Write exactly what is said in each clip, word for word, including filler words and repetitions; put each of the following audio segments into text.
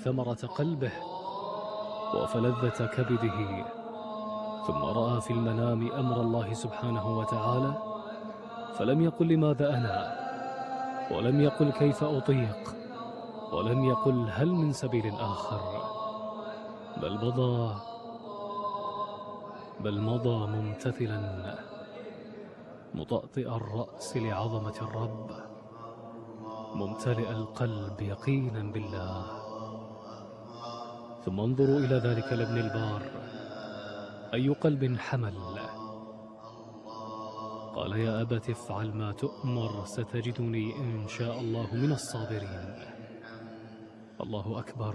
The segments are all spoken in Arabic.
ثمرة قلبه وفلذة كبده، ثم رأى في المنام أمر الله سبحانه وتعالى، فلم يقل لماذا أنا، ولم يقل كيف أطيق، ولم يقل هل من سبيل آخر، بل مضى بل مضى ممتثلا مطأطئ الرأس لعظمة الرب، ممتلئ القلب يقينا بالله. ثم انظروا إلى ذلك الابن البار، أي قلب حمل. قال يا أبت افعل ما تؤمر ستجدني إن شاء الله من الصابرين. الله أكبر،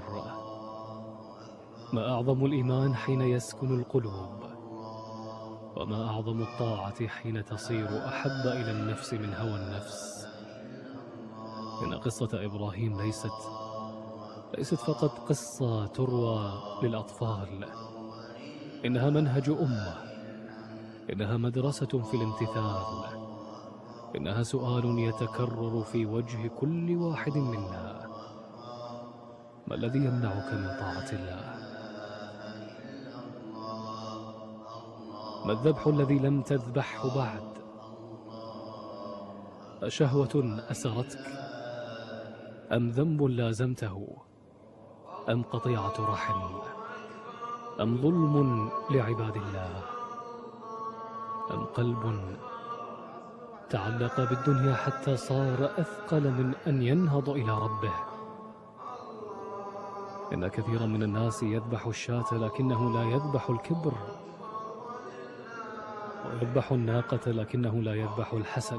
ما أعظم الإيمان حين يسكن القلوب، وما أعظم الطاعة حين تصير أحب إلى النفس من هوى النفس. إن قصة إبراهيم ليست ليست فقط قصة تروى للأطفال، إنها منهج أمة، إنها مدرسة في الامتثال، إنها سؤال يتكرر في وجه كل واحد منا: ما الذي يمنعك من طاعة الله؟ ما الذبح الذي لم تذبحه بعد؟ أشهوة أسرتك؟ أم ذنب لازمته؟ أم قطيعة رحم؟ أم ظلم لعباد الله؟ أم قلب تعلق بالدنيا حتى صار أثقل من أن ينهض إلى ربه؟ إن كثيرا من الناس يذبح الشاة لكنه لا يذبح الكبر، ويذبح الناقة لكنه لا يذبح الحسد،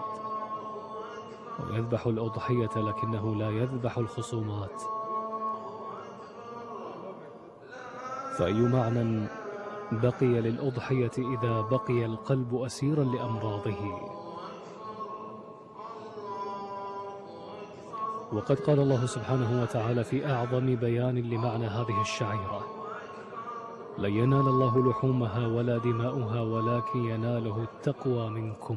ويذبح الأضحية لكنه لا يذبح الخصومات. فأي معنى بقي للأضحية إذا بقي القلب أسيرا لأمراضه؟ وقد قال الله سبحانه وتعالى في أعظم بيان لمعنى هذه الشعيرة: لن ينال الله لحومها ولا دماؤها ولكن يناله التقوى منكم.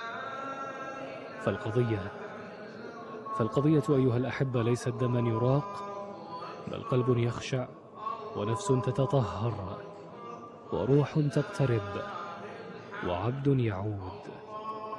فالقضية فالقضية أيها الأحبة ليست دما يراق، بل قلب يخشع، ونفس تتطهر، وروح تقترب، وعبد يعود.